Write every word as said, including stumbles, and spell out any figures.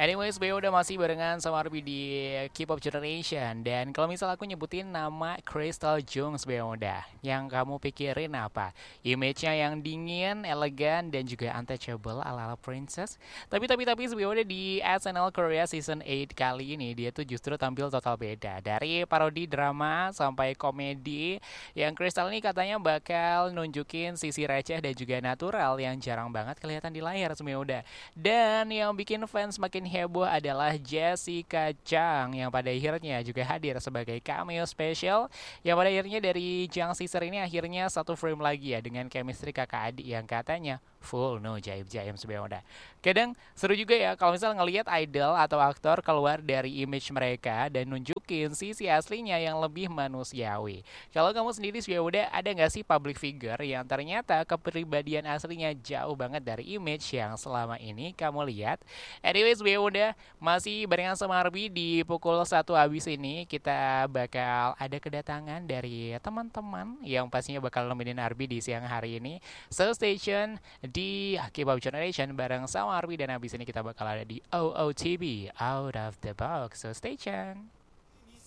Anyways, Beo udah masih barengan sama Arby di K-pop Generation. Dan kalau misal aku nyebutin nama Crystal Jungs, Beo udah, yang kamu pikirin apa? Image-nya yang dingin, elegan, dan juga untouchable ala-ala princess. Tapi tapi tapi Beo udah di S N L Korea Season delapan kali ini dia tuh justru tampil total beda. Dari parodi drama sampai komedi, yang Crystal ini katanya bakal nunjukin sisi receh dan juga natural yang jarang banget kelihatan di layar, Beo udah. Dan yang bikin fans makin heboh adalah Jessica Chang yang pada akhirnya juga hadir sebagai cameo spesial yang pada akhirnya dari Chang Sister ini akhirnya satu frame lagi ya dengan chemistry kakak adik yang katanya full no jaim-jaim sebenarnya. Kadang seru juga ya kalau misal ngelihat idol atau aktor keluar dari image mereka dan nunjukin sisi aslinya yang lebih manusiawi. Kalau kamu sendiri sudah udah ada nggak sih public figure yang ternyata kepribadian aslinya jauh banget dari image yang selama ini kamu lihat? Anyways, ya udah masih barengan sama Arbi di pukul satu habis ini kita bakal ada kedatangan dari teman-teman yang pastinya bakal nemenin Arbi di siang hari ini. So stay tune di K-pop Generation bareng sama Arbi dan habis ini kita bakal ada di O O T V Out of the Box. So stay tune.